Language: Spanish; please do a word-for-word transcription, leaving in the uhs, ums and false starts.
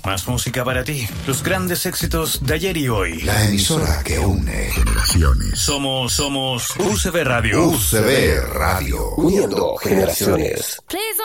Más música para ti. Los grandes éxitos de ayer y hoy. La emisora que une generaciones. Somos, somos U C B Radio. U C B Radio. Uniendo generaciones. Please